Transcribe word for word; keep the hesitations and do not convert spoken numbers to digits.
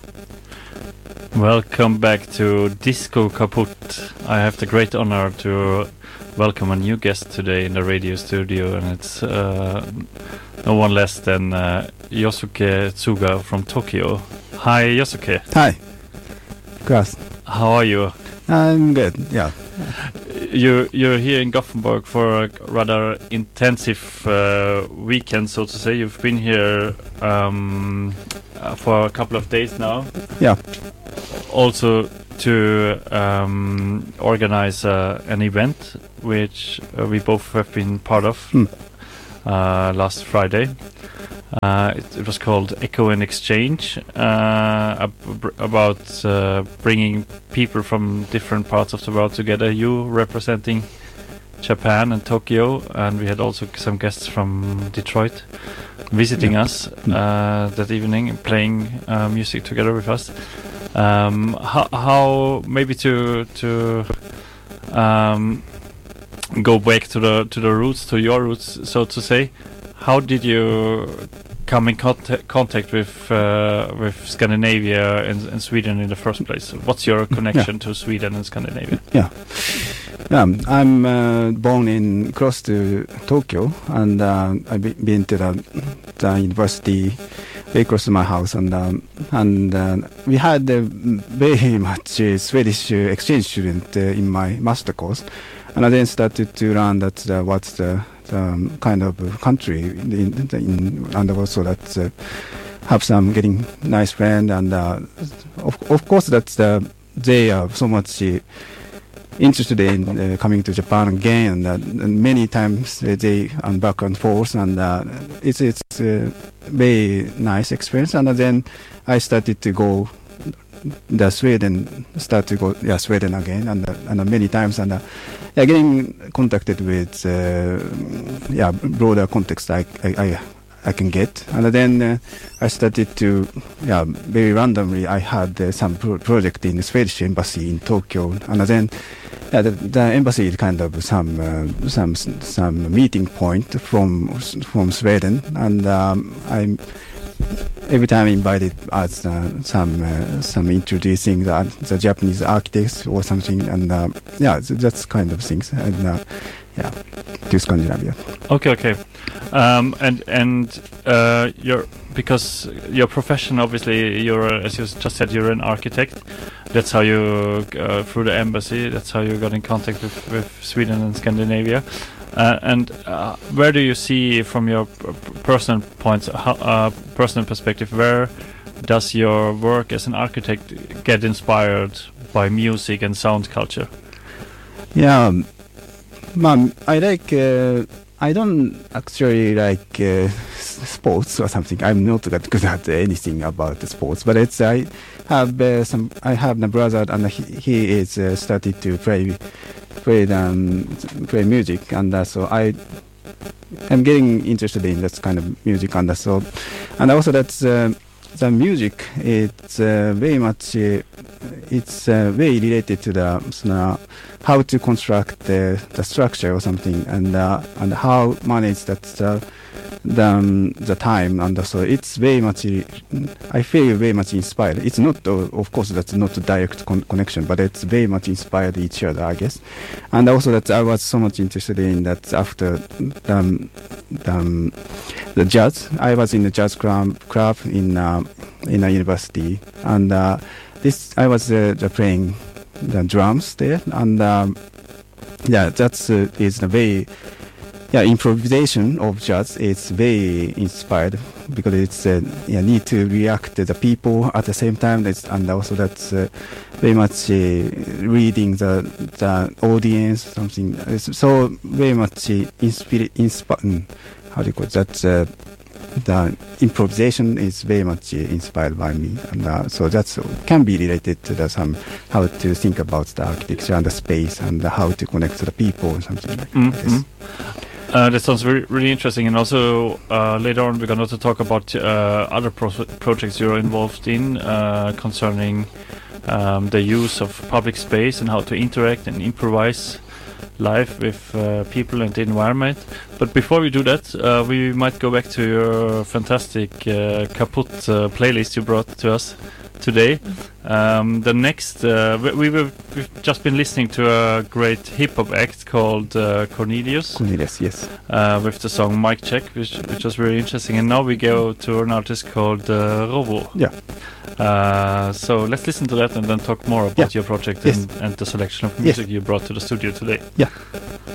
Welcome back to Disco Kaput. I have the great honor to welcome a new guest today in the radio studio, and it's uh, no one less than uh, Yosuke Tsuga from Tokyo. Hi, Yosuke. Hi. Class. How are you? I'm good, yeah. You, you're here in Gothenburg for a rather intensive uh, weekend, so to say. You've been here um, uh, for a couple of days now. Yeah. Also to um, organize uh, an event which uh, we both have been part of mm. uh, last Friday. Uh, it, it was called Echo and Exchange, uh, ab- about uh, bringing people from different parts of the world together. You representing Japan and Tokyo, and we had also some guests from Detroit visiting yeah. us uh, that evening and playing uh, music together with us. Um, how, how maybe to to um, go back to the to the roots, to your roots, so to say. How did you come in contact, contact with uh, with Scandinavia and, and Sweden in the first place? What's your connection yeah. to Sweden and Scandinavia? Yeah, yeah. I'm uh, born in close to Tokyo, and uh, I've be- been to the, the university very close to my house, and um, and uh, we had uh, very much uh, Swedish uh, exchange student uh, in my master course, and I then started to learn that uh, what's the Um, kind of country in, in, and also that uh, have some getting nice friend, and uh, of, of course that uh, they are so much uh, interested in uh, coming to Japan again, and, uh, and many times uh, they and back and forth, and uh, it's it's a very nice experience. And then I started to go the Sweden, start to go yeah Sweden again, and uh, and uh, many times, and uh, yeah, getting contacted with uh, yeah broader context I, I I I can get, and then uh, I started to yeah very randomly I had uh, some pro- project in the Swedish embassy in Tokyo, and then yeah, the, the embassy is kind of some uh, some some meeting point from from Sweden, and um, I'm. Every time invited as uh, some uh, some introducing the, the Japanese architects or something, and uh, yeah, that's kind of things, and uh, yeah, to Scandinavia. Okay, okay, um, and and uh, your because your profession, obviously, you're as you just said, you're an architect. That's how you uh, through the embassy. That's how you got in contact with, with Sweden and Scandinavia. Uh, and uh, where do you see, from your p- personal points, how, uh, personal perspective, where does your work as an architect get inspired by music and sound culture? Yeah, mom, I like. Uh, I don't actually like uh, sports or something. I'm not that good at anything about the sports, but it's I have uh, some. I have my brother, and he, he is uh, started to play. play um, play music, and uh, so I am getting interested in that kind of music, and uh, so and also that's uh, the music. It's uh, very much uh, it's uh, very related to the uh, how to construct the, the structure or something, and uh, and how manage that uh, the um, the time, and so it's very much. I feel very much inspired. It's not, uh, of course, that's not a direct con- connection, but it's very much inspired each other, I guess. And also that I was so much interested in that after um, um, the jazz. I was in the jazz club, club in uh, in a university, and uh, this I was uh, playing the drums there, and um, yeah, that's uh, is a very yeah improvisation of jazz. It's very inspired because it's uh, yeah need to react to the people at the same time. It's, and also that's uh, very much uh, reading the the audience, something. It's so very much uh, inspire, inspi- how do you call it? That uh, the improvisation is very much uh, inspired by me, and uh, so that's can be related to the some how to think about the architecture and the space and how to connect to the people or something like mm-hmm. this. Uh, that sounds really, really interesting, and also uh, later on we're going to talk about uh, other pro- projects you're involved in uh, concerning um, the use of public space and how to interact and improvise live with uh, people and the environment. But before we do that, uh, we might go back to your fantastic uh, Kaput uh, playlist you brought to us today. Um, the next, uh, we, we were, we've just been listening to a great hip hop act called uh, Cornelius. Cornelius, yes. Uh, with the song Mic Check, which, which was very interesting. And now we go to an artist called uh, Rovo. Yeah. Uh, so let's listen to that and then talk more about yeah. your project yes. and, and the selection of music yes. you brought to the studio today. Yeah.